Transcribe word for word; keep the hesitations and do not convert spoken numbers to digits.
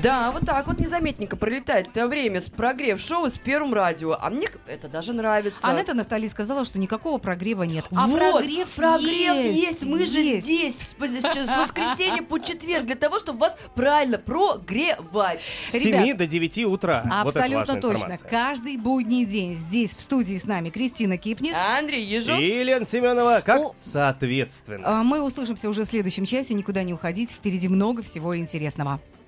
Да, вот так вот незаметненько пролетает это время с прогрев-шоу с Первым радио. А мне это даже нравится. Анетта Нафтали сказала, что никакого прогрева нет. А вот, прогрев, прогрев есть. есть. Мы есть. же здесь с, с воскресенья по четверг для того, чтобы вас правильно прогревать. С семи до девяти утра. Абсолютно вот точно. Каждый будний день здесь в студии с нами Кристина Кипнис, Андрей Ежов и Елена Семенова, как О, соответственно. Мы услышимся уже в следующем часе. Никуда не уходить. Впереди много всего интересного.